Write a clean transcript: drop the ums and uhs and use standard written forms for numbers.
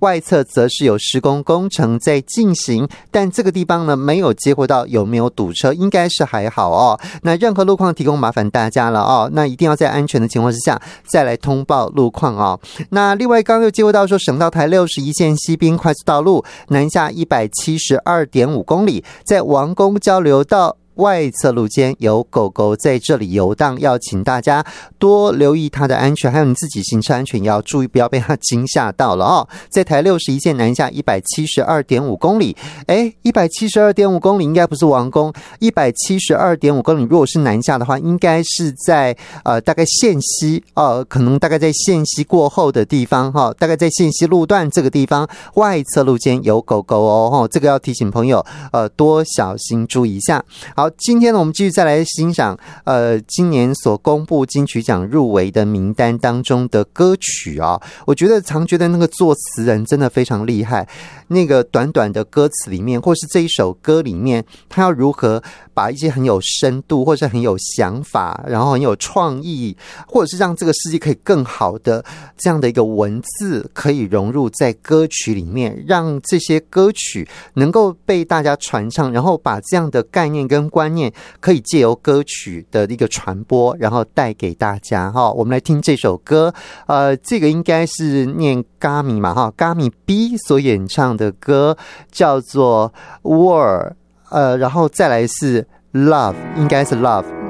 外侧则是有施工工程在进行，但这个地方呢没有接获到有没有堵车，应该是还好哦。那任何路况提供麻烦大家了哦，那一定要在安全的情况之下再来通报路况哦。那另外刚刚又接获到说，省道台61线西滨快速道路南下 172.5 公里，在王宫交流道外侧路间有狗狗在这里游荡，要请大家多留意它的安全，还有你自己行车安全也要注意，不要被它惊吓到了哦。在台61线南下 172.5 公里，172.5 公里应该不是王宫，172.5 公里如果是南下的话，应该是在大概线西可能大概在线西过后的地方大概在线西路段这个地方外侧路间有狗狗哦，这个要提醒朋友多小心注意一下。好，今天呢，我们继续再来欣赏今年所公布金曲奖入围的名单当中的歌曲啊。我常觉得那个作词人真的非常厉害，那个短短的歌词里面，或是这一首歌里面，他要如何把一些很有深度，或是很有想法，然后很有创意，或者是让这个世界可以更好的这样的一个文字可以融入在歌曲里面，让这些歌曲能够被大家传唱，然后把这样的概念跟观念可以借由歌曲的一个传播，然后带给大家我们来听这首歌，这个应该是念嘎米嘛嘎米 B 所演唱的歌叫做 War， 然后再来是 Love， 应该是 Love。